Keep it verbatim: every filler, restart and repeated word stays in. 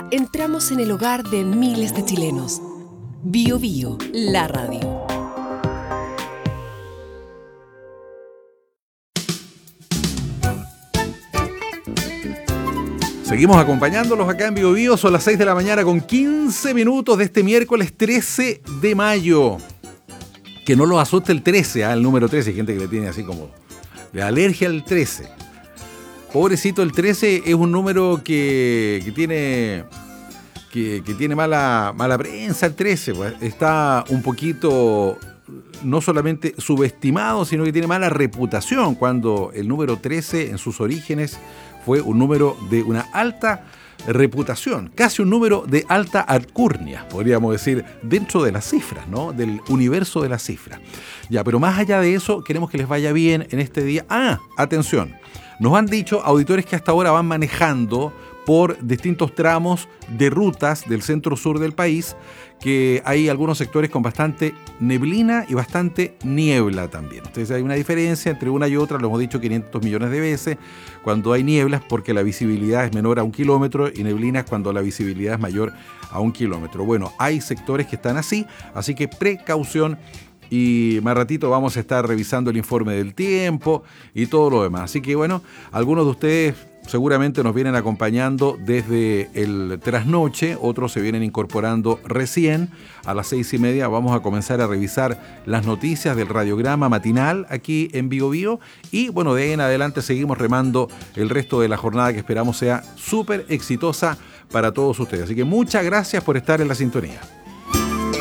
entramos en el hogar de miles de chilenos. Bio Bio, la radio. Seguimos acompañándolos acá en Bio Bio. Son las seis de la mañana con quince minutos de este miércoles trece de mayo. Que no los asuste el trece, ¿eh? El número trece. Hay gente que le tiene así como de alergia al trece. Pobrecito, el trece es un número que, que tiene que, que tiene mala, mala prensa. El trece pues, está un poquito no solamente subestimado, sino que tiene mala reputación, cuando el número trece en sus orígenes fue un número de una alta reputación, casi un número de alta alcurnia, podríamos decir, dentro de las cifras, ¿no? Del universo de las cifras. Ya, pero más allá de eso, queremos que les vaya bien en este día. Ah, atención, nos han dicho auditores que hasta ahora van manejando por distintos tramos de rutas del centro-sur del país, que hay algunos sectores con bastante neblina y bastante niebla también. Entonces hay una diferencia entre una y otra, lo hemos dicho quinientos millones de veces, cuando hay nieblas porque la visibilidad es menor a un kilómetro y neblinas cuando la visibilidad es mayor a un kilómetro. Bueno, hay sectores que están así, así que precaución. Y más ratito vamos a estar revisando el informe del tiempo y todo lo demás. Así que bueno, algunos de ustedes seguramente nos vienen acompañando desde el trasnoche, otros se vienen incorporando recién. A las seis y media vamos a comenzar a revisar las noticias del radiograma matinal aquí en Bio Bio. Y bueno, de ahí en adelante seguimos remando el resto de la jornada que esperamos sea súper exitosa para todos ustedes. Así que muchas gracias por estar en la sintonía.